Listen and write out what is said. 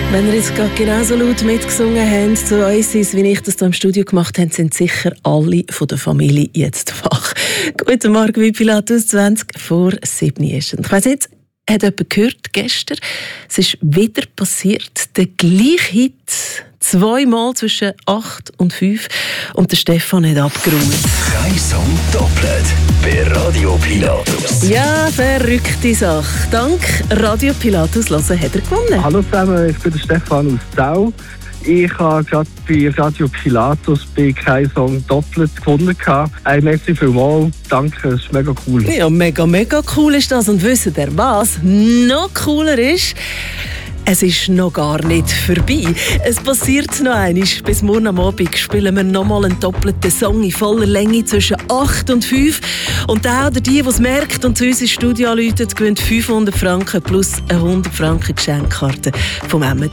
Wenn ihr jetzt gerade genauso laut mitgesungen habt zu Oasis, wie ich das hier im Studio gemacht habe, sind sicher alle von der Familie jetzt wach. Guten Morgen, wie Pilatus, 7:20 ist. Und ich weiss jetzt, hat jemand gehört gestern, es ist wieder passiert, der gleiche Hit, zweimal zwischen 8 und 5 und der Stefan hat abgeräumt. Kein Song doppelt bei Radio Pilatus. Ja, verrückte Sache. Dank Radio Pilatus hören hat er gewonnen. Hallo zusammen, ich bin der Stefan aus Zau. Ich habe gerade bei Radio Pilatus bei «Kein Song doppelt» gewonnen. Merci vielmals, danke, das ist mega cool. Ja, mega cool ist das. Und wisst ihr was? Noch cooler ist, es ist noch gar nicht vorbei. Es passiert noch einmal. Bis morgen am Abend spielen wir nochmal einen doppelten Song in voller Länge zwischen 8 und 5. Und der oder die es merkt und zu uns ins Studio anruft, gewinnt 500 Franken plus eine 100 Franken Geschenkkarte vom